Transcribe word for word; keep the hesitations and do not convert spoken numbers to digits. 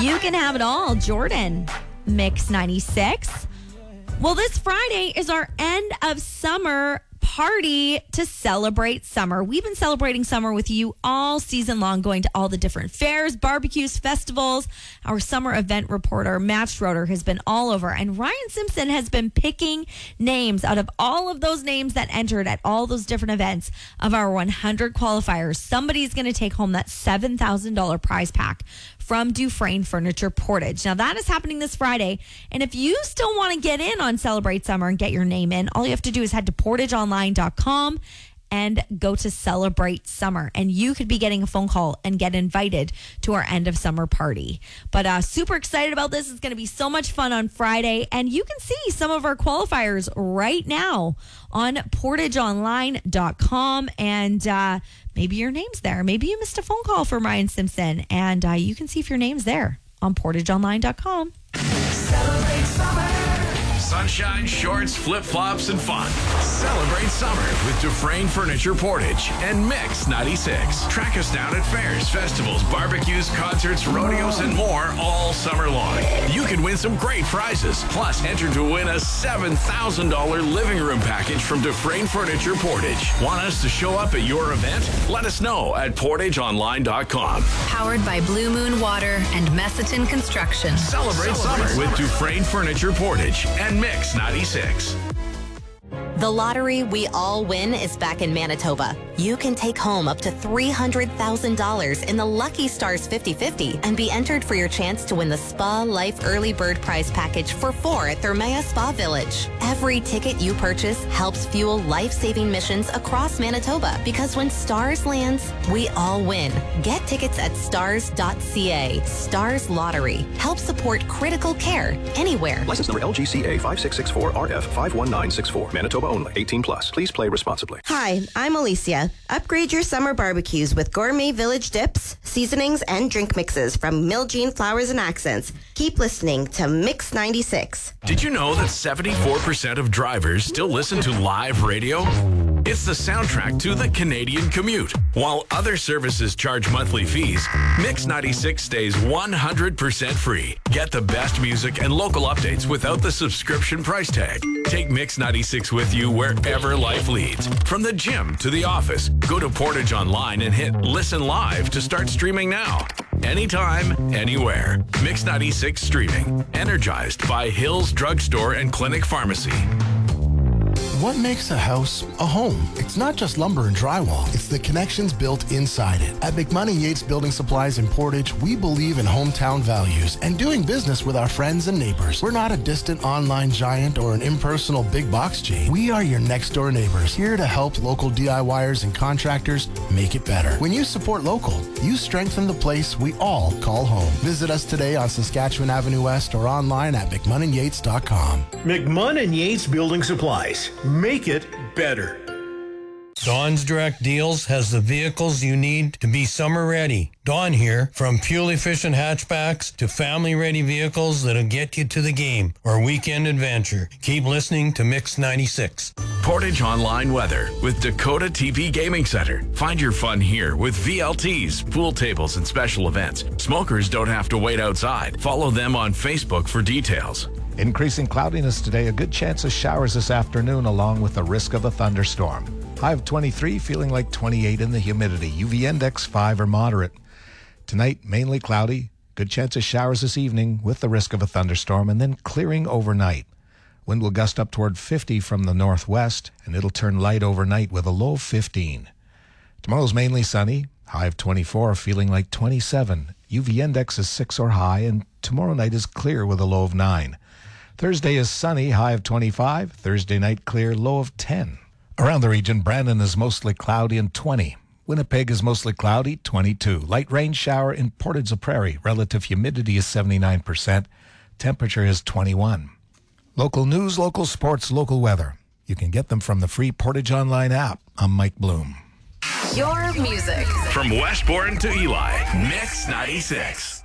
You can have it all. Jordan, Mix ninety-six. Well, this Friday is our end of summer party to celebrate summer. We've been celebrating summer with you all season long, going to all the different fairs, barbecues, festivals. Our summer event reporter, Matt Schroeder, has been all over, and Ryan Simpson has been picking names out of all of those names that entered at all those different events of our one hundred qualifiers. Somebody's going to take home that seven thousand dollars prize pack from Dufresne Furniture Portage. Now, that is happening this Friday, and if you still want to get in on Celebrate Summer and get your name in, all you have to do is head to portage online dot com and go to Celebrate Summer, and you could be getting a phone call and get invited to our end of summer party. But uh, super excited about this. It's going to be so much fun on Friday, and you can see some of our qualifiers right now on portage online dot com, and uh, maybe your name's there. Maybe you missed a phone call from Ryan Simpson, and uh, you can see if your name's there on portage online dot com. Celebrate summer. Sunshine, shorts, flip-flops, and fun. Celebrate summer with Dufresne Furniture Portage and Mix ninety-six. Track us down at fairs, festivals, barbecues, concerts, rodeos, and more all summer long. You can win some great prizes. Plus, enter to win a seven thousand dollars living room package from Dufresne Furniture Portage. Want us to show up at your event? Let us know at portage online dot com. Powered by Blue Moon Water and Messiton Construction. Celebrate, Celebrate summer with Dufresne Furniture Portage and Mix ninety-six. The lottery we all win is back in Manitoba. You can take home up to three hundred thousand dollars in the Lucky Stars fifty fifty and be entered for your chance to win the Spa Life Early Bird Prize Package for four at Thermea Spa Village. Every ticket you purchase helps fuel life-saving missions across Manitoba, because when Stars lands, we all win. Get tickets at stars dot c a. Stars Lottery. Help support critical care anywhere. License number L G C A five six six four R F five one nine six four. Manitoba only. eighteen plus. Please play responsibly. Hi, I'm Alicia. Upgrade your summer barbecues with gourmet village dips, seasonings, and drink mixes from Miljean Flowers and Accents. Keep listening to Mix ninety-six. Did you know that seventy-four percent of drivers still listen to live radio? It's the soundtrack to the Canadian commute. While other services charge monthly fees, Mix ninety-six stays one hundred percent free. Get the best music and local updates without the subscription price tag. Take Mix ninety-six with you wherever life leads. From the gym to the office, go to Portage Online and hit Listen Live to start streaming now. Anytime, anywhere. Mix ninety-six streaming. Energized by Hills Drugstore and Clinic Pharmacy. What makes a house a home? It's not just lumber and drywall. It's the connections built inside it. At McMoney Yates Building Supplies in Portage, we believe in hometown values and doing business with our friends and neighbors. We're not a distant online giant or an impersonal big box chain. We are your next door neighbors, here to help local DIYers and contractors make it better. When you support local, you strengthen the place we all call home. Visit us today on Saskatchewan Avenue West or online at mcmunn yates dot com. McMunn Yates Building Supplies. Make it better. Dawn's Direct Deals has the vehicles you need to be summer ready. Dawn here, from fuel-efficient hatchbacks to family-ready vehicles that'll get you to the game or weekend adventure. Keep listening to Mix ninety-six. Portage Online Weather with Dakota T P Gaming Center. Find your fun here with V L Ts, pool tables, and special events. Smokers don't have to wait outside. Follow them on Facebook for details. Increasing cloudiness today, a good chance of showers this afternoon along with the risk of a thunderstorm. High of twenty-three, feeling like twenty-eight in the humidity. U V index five or moderate. Tonight, mainly cloudy. Good chance of showers this evening with the risk of a thunderstorm, and then clearing overnight. Wind will gust up toward fifty from the northwest, and it'll turn light overnight with a low of fifteen. Tomorrow's mainly sunny. High of twenty-four, feeling like twenty-seven. U V index is six or high, and tomorrow night is clear with a low of nine. Thursday is sunny, high of twenty-five. Thursday night clear, low of ten. Around the region, Brandon is mostly cloudy and twenty. Winnipeg is mostly cloudy, twenty-two. Light rain shower in Portage-la-Prairie. Relative humidity is seventy-nine percent. Temperature is twenty-one. Local news, local sports, local weather. You can get them from the free Portage Online app. I'm Mike Bloom. Your music. From Westbourne to Eli, Mix ninety-six.